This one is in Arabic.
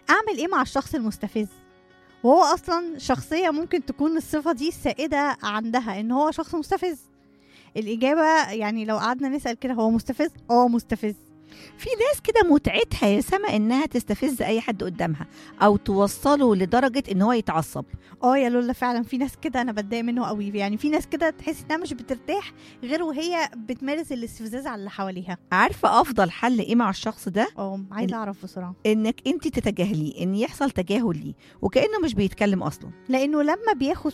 اعمل ايه مع الشخص المستفز وهو اصلا شخصيه ممكن تكون الصفه دي السائده عندها ان هو شخص مستفز؟ الاجابه يعني لو قعدنا نسال كده، هو مستفز؟ مستفز. في ناس كده متعتها يا سما انها تستفز اي حد قدامها او توصله لدرجه ان هو يتعصب. يا لولا فعلا في ناس كده انا بتضايق منه قوي، يعني في ناس كده تحس انها مش بترتاح غير وهي بتمارس الاستفزاز على اللي حواليها. عارفه افضل حل ايه مع الشخص ده؟ عايزه اعرف بسرعه. انك انت تتجاهليه، ان يحصل تجاهل ليه وكانه مش بيتكلم اصلا. لانه لما بياخد